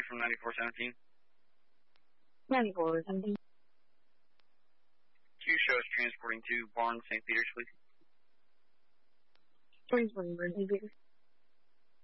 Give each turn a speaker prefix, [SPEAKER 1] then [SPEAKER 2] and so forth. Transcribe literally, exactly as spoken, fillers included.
[SPEAKER 1] from ninety-four seventeen.
[SPEAKER 2] ninety-four seventeen.
[SPEAKER 1] Q shows transporting to Barnes, Saint Peter's, please.
[SPEAKER 2] Transporting to Saint Peter's.